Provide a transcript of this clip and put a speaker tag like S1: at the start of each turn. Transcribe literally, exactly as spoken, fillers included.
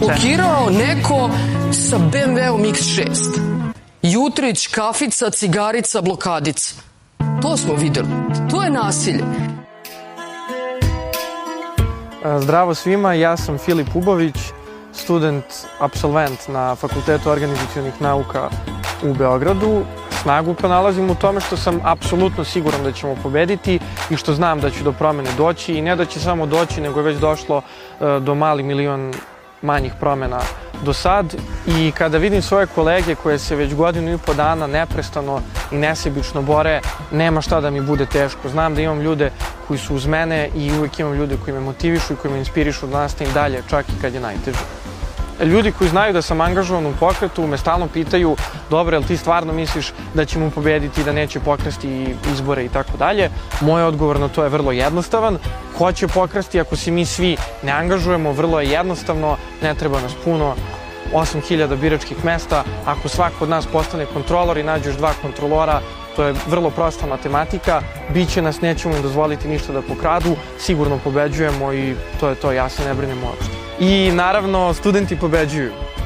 S1: blokirao neko sa B M W-om iks šest. Jutrić, kafica, cigarica, blokadica. To smo videli. To je nasilje.
S2: Zdravo svima, ja sam Filip Ubović, student, apsolvent na Fakultetu organizacionih nauka u Beogradu. Snagu pronalazim u tome što sam apsolutno siguran da ćemo pobediti i što znam da će do promene doći i ne da će samo doći, nego je već došlo do mali milion manjih promena do sad. I kada vidim svoje kolege koje se već godinu i po dana neprestano i nesebično bore, nema šta da mi bude teško. Znam da imam ljude koji su uz mene i uvijek imam ljude koji me motivišu i koji me inspirišu da nastavim dalje, čak i kad je najteže. Ljudi koji znaju da sam angažovan u pokretu me stalno pitaju: dobro, jel ti stvarno misliš da ćemo pobediti, da neće pokrasti izbore i tako dalje? Moj odgovor na to je vrlo jednostavan. Hoće pokrasti ako se mi svi ne angažujemo, vrlo je jednostavno, ne treba nas puno, osam hiljada biračkih mesta. Ako svako od nas postane kontrolor i nađeš dva kontrolora, to je vrlo prosta matematika, biće nas, nećemo im dozvoliti ništa da pokradu, sigurno pobeđujemo i to je to, ja se ne brinem uopšte. I naravno, studenti pobeđuju.